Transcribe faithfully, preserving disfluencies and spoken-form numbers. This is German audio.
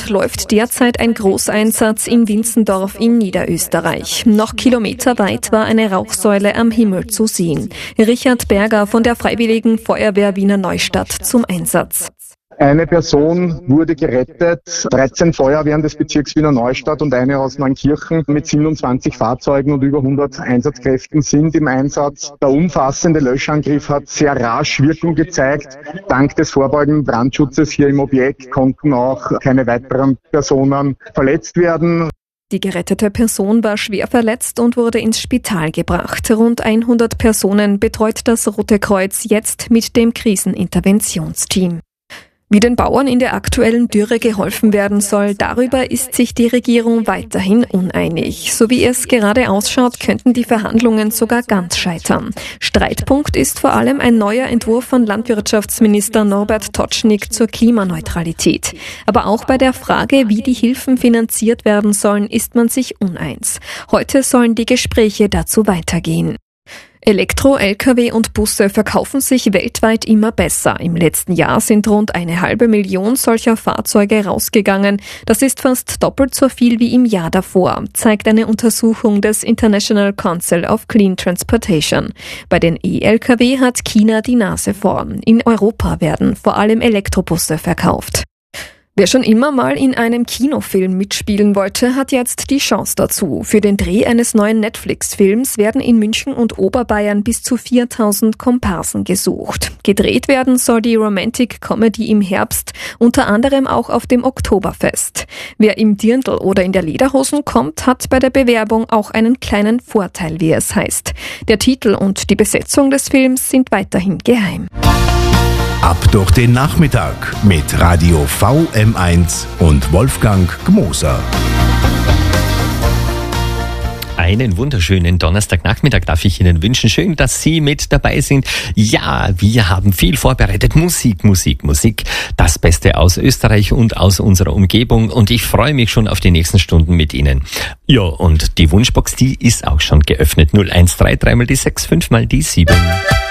Dort läuft derzeit ein Großeinsatz in Winzendorf in Niederösterreich. Noch kilometerweit war eine Rauchsäule am Himmel zu sehen. Richard Berger von der Freiwilligen Feuerwehr Wiener Neustadt zum Einsatz. Eine Person wurde gerettet, dreizehn Feuerwehren des Bezirks Wiener Neustadt und eine aus Neunkirchen mit siebenundzwanzig Fahrzeugen und über hundert Einsatzkräften sind im Einsatz. Der umfassende Löschangriff hat sehr rasch Wirkung gezeigt. Dank des vorbeugenden Brandschutzes hier im Objekt konnten auch keine weiteren Personen verletzt werden. Die gerettete Person war schwer verletzt und wurde ins Spital gebracht. Rund hundert Personen betreut das Rote Kreuz jetzt mit dem Kriseninterventionsteam. Wie den Bauern in der aktuellen Dürre geholfen werden soll, darüber ist sich die Regierung weiterhin uneinig. So wie es gerade ausschaut, könnten die Verhandlungen sogar ganz scheitern. Streitpunkt ist vor allem ein neuer Entwurf von Landwirtschaftsminister Norbert Totschnig zur Klimaneutralität. Aber auch bei der Frage, wie die Hilfen finanziert werden sollen, ist man sich uneins. Heute sollen die Gespräche dazu weitergehen. Elektro-L K W und Busse verkaufen sich weltweit immer besser. Im letzten Jahr sind rund eine halbe Million solcher Fahrzeuge rausgegangen. Das ist fast doppelt so viel wie im Jahr davor, zeigt eine Untersuchung des International Council of Clean Transportation. Bei den E-L K W hat China die Nase vorn. In Europa werden vor allem Elektrobusse verkauft. Wer schon immer mal in einem Kinofilm mitspielen wollte, hat jetzt die Chance dazu. Für den Dreh eines neuen Netflix-Films werden in München und Oberbayern bis zu viertausend Komparsen gesucht. Gedreht werden soll die Romantic-Comedy im Herbst, unter anderem auch auf dem Oktoberfest. Wer im Dirndl oder in der Lederhosen kommt, hat bei der Bewerbung auch einen kleinen Vorteil, wie es heißt. Der Titel und die Besetzung des Films sind weiterhin geheim. Ab durch den Nachmittag mit Radio V M eins und Wolfgang Gmoser. Einen wunderschönen Donnerstagnachmittag darf ich Ihnen wünschen. Schön, dass Sie mit dabei sind. Ja, wir haben viel vorbereitet. Musik, Musik, Musik. Das Beste aus Österreich und aus unserer Umgebung. Und ich freue mich schon auf die nächsten Stunden mit Ihnen. Ja, und die Wunschbox, die ist auch schon geöffnet. null eins drei drei mal die sechs, fünf mal die sieben.